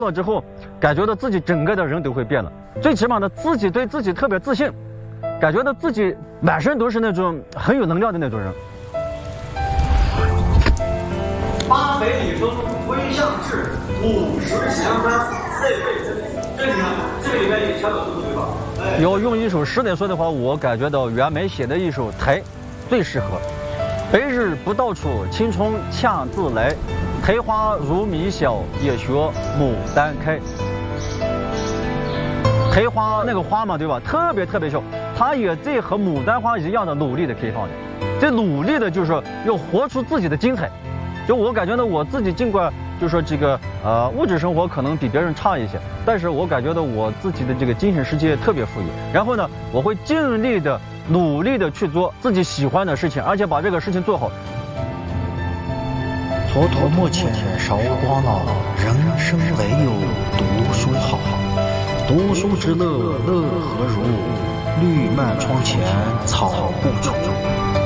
了之后，感觉到自己整个的人都会变了。最起码的自己对自己特别自信，感觉到自己满身都是那种很有能量的那种人。 8北里风微向至50祥山，4倍真理。这你看，这里面也调有这么对吧？ 要用一首诗来说的话，我感觉到袁枚写的一首台最适合。白日不到处，青春恰自来。苔花如米小，也学牡丹开。苔花那个花嘛，对吧？特别小，它也在和牡丹花一样的努力的开放的。这努力的就是说要活出自己的精彩。就我感觉到我自己尽管就是说这个物质生活可能比别人差一些，但是我感觉到我自己的这个精神世界特别富裕。然后呢，我会尽力的努力的去做自己喜欢的事情，而且把这个事情做好。 蹉跎墨前韶光老，人生唯有读书好。读书之乐，乐何如？绿漫窗前草不除。